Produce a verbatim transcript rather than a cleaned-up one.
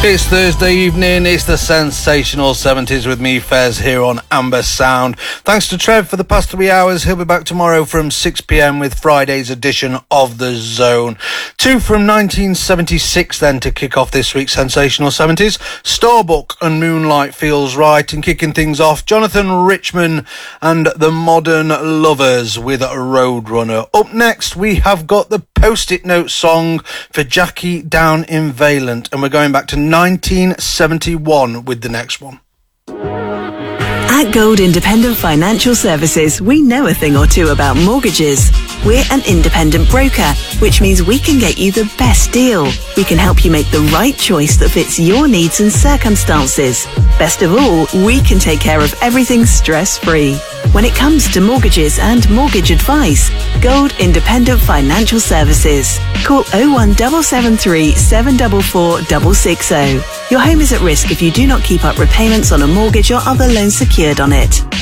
It's Thursday evening, it's the sensational seventies with me, Fez, here on Amber Sound. Thanks to Trev for the past three hours. He'll be back tomorrow from six p.m. with Friday's edition of The Zone. Two from nineteen seventy-six then to kick off this week's sensational seventies. Starbuck and Moonlight Feels Right, and kicking things off, Jonathan Richman and the Modern Lovers with Roadrunner. Up next, we have got the Post-it Note song for Jackie Down in Valent, and we're going back to nineteen seventy-one with the next one. At Gold Independent Financial Services, we know a thing or two about mortgages. We're an independent broker, which means we can get you the best deal. We can help you make the right choice that fits your needs and circumstances. Best of all, we can take care of everything stress-free. When it comes to mortgages and mortgage advice, Gold Independent Financial Services. Call oh one seven seven three, seven four four, six six zero. Your home is at risk if you do not keep up repayments on a mortgage or other loan secured on it.